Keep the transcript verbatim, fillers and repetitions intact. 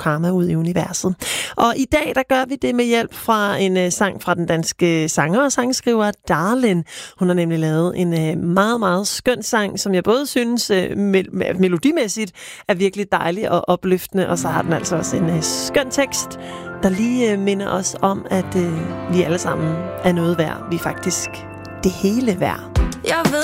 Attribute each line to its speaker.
Speaker 1: karma ud i universet. Og i dag, der gør vi det med hjælp fra en uh, sang fra den danske sanger og sangskriver Darlin. Hun har nemlig lavet en uh, meget, meget skøn sang, som jeg både synes uh, mel- melodimæssigt er virkelig dejlig og opløftende, og så har den altså også en uh, skøn tekst, der lige uh, minder os om, at uh, vi alle sammen er noget værd. Vi er faktisk det hele værd.
Speaker 2: Jeg ved